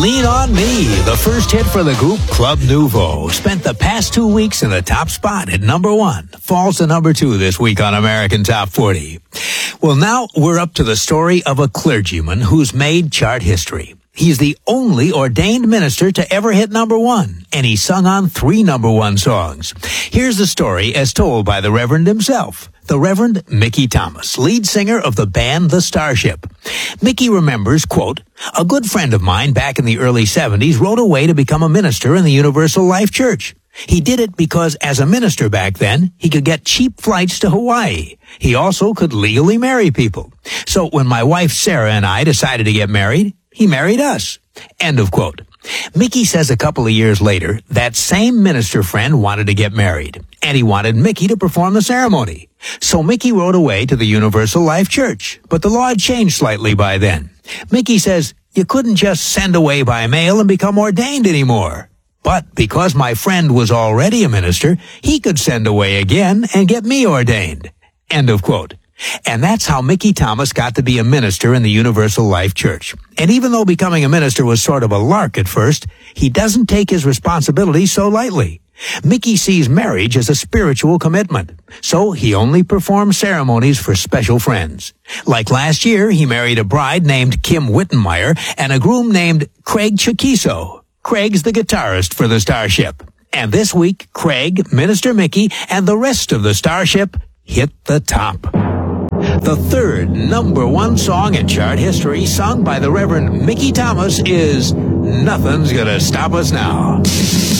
Lean on Me, the first hit for the group Club Nouveau, spent the past 2 weeks in the top spot at number 1. Falls to number 2 this week on American Top 40. Well, now we're up to the story of a clergyman who's made chart history. He's the only ordained minister to ever hit number 1, and he sung on 3 number 1 songs. Here's the story as told by the Reverend himself, the Reverend Mickey Thomas, lead singer of the band The Starship. Mickey remembers, quote, "A good friend of mine back in the early 70s wrote away to become a minister in the Universal Life Church. He did it because as a minister back then, he could get cheap flights to Hawaii. He also could legally marry people. So when my wife Sarah and I decided to get married, he married us." End of quote. Mickey says a couple of years later, that same minister friend wanted to get married, and he wanted Mickey to perform the ceremony. So Mickey wrote away to the Universal Life Church, but the law had changed slightly by then. Mickey says, you couldn't just send away by mail and become ordained anymore. But because my friend was already a minister, he could send away again and get me ordained. End of quote. And that's how Mickey Thomas got to be a minister in the Universal Life Church. And even though becoming a minister was sort of a lark at first, he doesn't take his responsibilities so lightly. Mickey sees marriage as a spiritual commitment, so he only performs ceremonies for special friends. Like last year, he married a bride named Kim Wittenmeyer and a groom named Craig Chaquiso. Craig's the guitarist for the Starship. And this week, Craig, Minister Mickey, and the rest of the Starship hit the top. The third number 1 song in chart history sung by the Reverend Mickey Thomas is Nothing's Gonna Stop Us Now.